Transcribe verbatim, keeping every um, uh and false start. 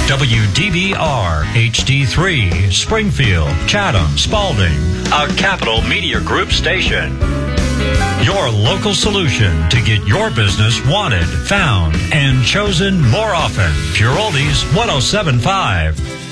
W D B R H D three, Springfield, Chatham, Spalding, a Capital Media Group station. Your local solution to get your business wanted, found, and chosen more often. Pure Oldies one oh seven point five.